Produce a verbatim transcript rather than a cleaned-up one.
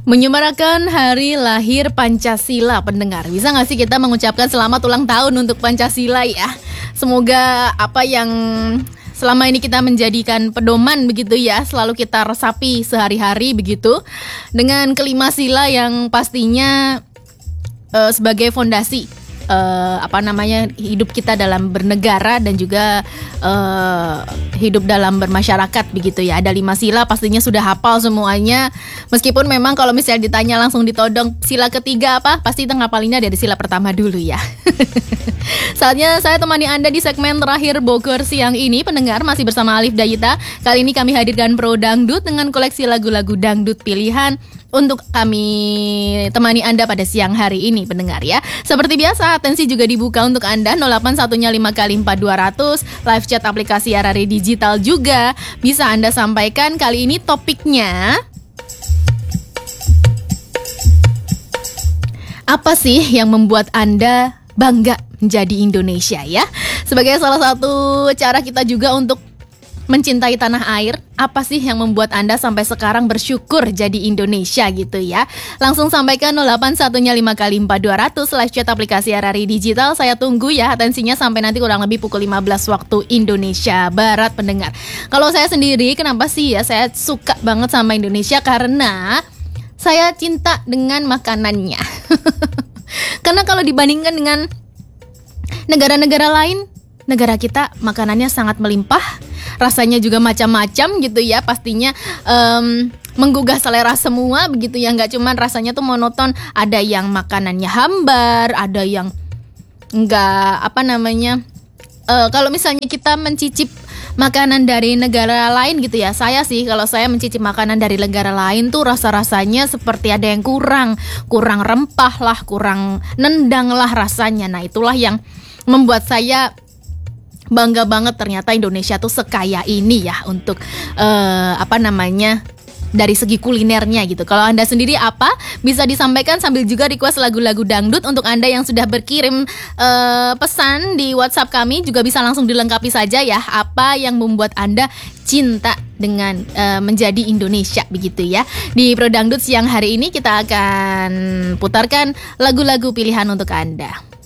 Menyemarakan hari lahir Pancasila, pendengar. Bisa gak sih kita mengucapkan selamat ulang tahun untuk Pancasila ya? Semoga apa yang selama ini kita menjadikan pedoman begitu ya, selalu kita resapi sehari-hari begitu, dengan kelima sila yang pastinya uh, sebagai fondasi uh, apa namanya hidup kita dalam bernegara dan juga uh, hidup dalam bermasyarakat begitu ya. Ada lima sila, pastinya sudah hafal semuanya. Meskipun memang kalau misalnya ditanya langsung ditodong sila ketiga apa, pasti kita ngapalinnya dari sila pertama dulu ya. Saatnya saya temani Anda di segmen terakhir Bogor siang ini, pendengar, masih bersama Alif Dayita. Kali ini kami hadirkan Pro Dangdut dengan koleksi lagu-lagu dangdut pilihan untuk kami temani Anda pada siang hari ini, pendengar ya. Seperti biasa, atensi juga dibuka untuk Anda nol delapan satu lima kali empat dua ratus. Live chat aplikasi R R I Digital juga bisa Anda sampaikan. Kali ini topiknya, apa sih yang membuat Anda bangga menjadi Indonesia ya? Sebagai salah satu cara kita juga untuk mencintai tanah air, apa sih yang membuat Anda sampai sekarang bersyukur jadi Indonesia gitu ya? Langsung sampaikan nol delapan satu lima kali empat dua ratus, live chat aplikasi R R I Digital. Saya tunggu ya atensinya sampai nanti kurang lebih pukul lima belas waktu Indonesia Barat, pendengar. Kalau saya sendiri, kenapa sih ya saya suka banget sama Indonesia? Karena saya cinta dengan makanannya. Karena kalau dibandingkan dengan negara-negara lain, negara kita makanannya sangat melimpah, rasanya juga macam-macam gitu ya, pastinya um, menggugah selera semua begitu ya. Nggak cuman rasanya tuh monoton, ada yang makanannya hambar, ada yang nggak apa namanya uh, kalau misalnya kita mencicip makanan dari negara lain gitu ya, saya sih kalau saya mencicip makanan dari negara lain tuh rasa-rasanya seperti ada yang kurang kurang rempah lah, kurang nendang lah rasanya. Nah itulah yang membuat saya bangga banget, ternyata Indonesia tuh sekaya ini ya untuk uh, apa namanya dari segi kulinernya gitu. Kalau Anda sendiri apa? Bisa disampaikan sambil juga request lagu-lagu dangdut. Untuk Anda yang sudah berkirim uh, pesan di WhatsApp kami juga bisa langsung dilengkapi saja ya, apa yang membuat Anda cinta dengan uh, menjadi Indonesia begitu ya. Di Pro Dangdut siang hari ini kita akan putarkan lagu-lagu pilihan untuk Anda.